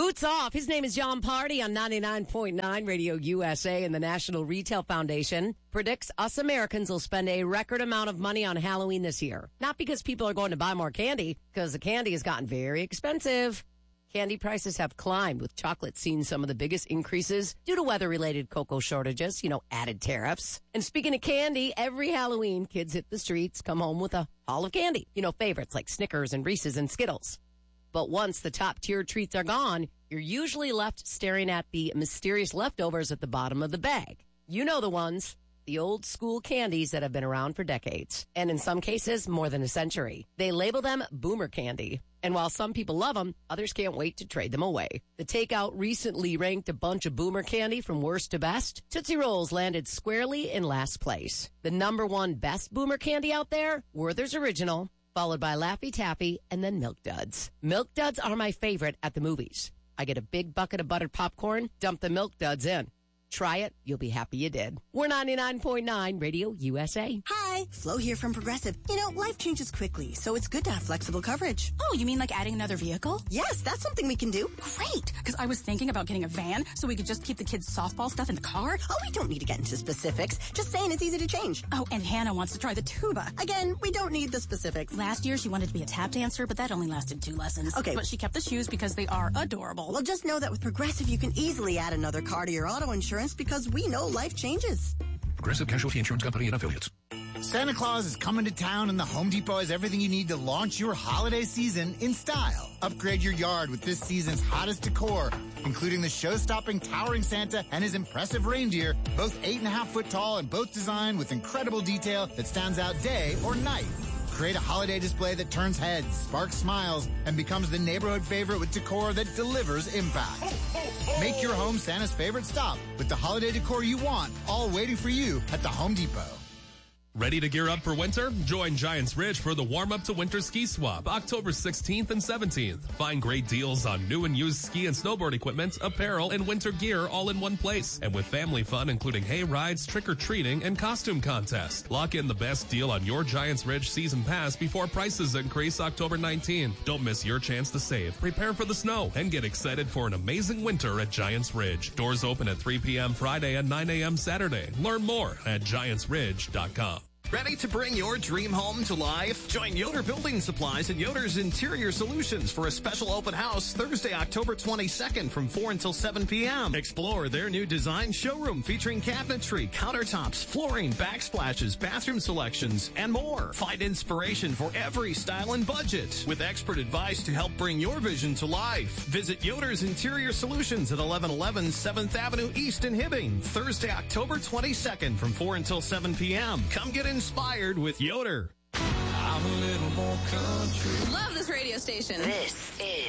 Boots off. His name is John Party on 99.9 Radio USA, and the National Retail Foundation predicts us Americans will spend a record amount of money on Halloween this year. Not because people are going to buy more candy, because the candy has gotten very expensive. Candy prices have climbed, with chocolate seeing some of the biggest increases due to weather-related cocoa shortages, added tariffs. And speaking of candy, every Halloween, kids hit the streets, come home with a haul of candy. Favorites like Snickers and Reese's and Skittles. But once the top-tier treats are gone, you're usually left staring at the mysterious leftovers at the bottom of the bag. You know the ones. The old-school candies that have been around for decades, and in some cases, more than a century. They label them boomer candy. And while some people love them, others can't wait to trade them away. The Takeout recently ranked a bunch of boomer candy from worst to best. Tootsie Rolls landed squarely in last place. The number one best boomer candy out there, Werther's Original, followed by Laffy Taffy, and then Milk Duds. Milk Duds are my favorite at the movies. I get a big bucket of buttered popcorn, dump the Milk Duds in. Try it. You'll be happy you did. We're 99.9 Radio USA. Hi, Flo here from Progressive. Life changes quickly, so it's good to have flexible coverage. Oh, you mean like adding another vehicle? Yes, that's something we can do. Great, because I was thinking about getting a van so we could just keep the kids' softball stuff in the car. Oh, we don't need to get into specifics. Just saying it's easy to change. Oh, and Hannah wants to try the tuba. Again, we don't need the specifics. Last year, she wanted to be a tap dancer, but that only lasted 2 lessons. Okay. But she kept the shoes because they are adorable. Well, just know that with Progressive, you can easily add another car to your auto insurance because we know life changes. Progressive Casualty Insurance Company and Affiliates. Santa Claus is coming to town, and the Home Depot has everything you need to launch your holiday season in style. Upgrade your yard with this season's hottest decor, including the show-stopping towering Santa and his impressive reindeer, both 8.5 foot tall and both designed with incredible detail that stands out day or night. Create a holiday display that turns heads, sparks smiles, and becomes the neighborhood favorite with decor that delivers impact. Make your home Santa's favorite stop with the holiday decor you want, all waiting for you at the Home Depot. Ready to gear up for winter? Join Giants Ridge for the Warm-Up to Winter Ski Swap, October 16th and 17th. Find great deals on new and used ski and snowboard equipment, apparel, and winter gear all in one place. And with family fun, including hay rides, trick-or-treating, and costume contest. Lock in the best deal on your Giants Ridge season pass before prices increase October 19th. Don't miss your chance to save. Prepare for the snow and get excited for an amazing winter at Giants Ridge. Doors open at 3 p.m. Friday and 9 a.m. Saturday. Learn more at giantsridge.com. Ready to bring your dream home to life? Join Yoder Building Supplies and Yoder's Interior Solutions for a special open house Thursday, October 22nd from 4 until 7 p.m. Explore their new design showroom featuring cabinetry, countertops, flooring, backsplashes, bathroom selections, and more. Find inspiration for every style and budget with expert advice to help bring your vision to life. Visit Yoder's Interior Solutions at 1111 7th Avenue East in Hibbing, Thursday, October 22nd from 4 until 7 p.m. Come get inspired with Yoder. I'm a little more country. Love this radio station. This is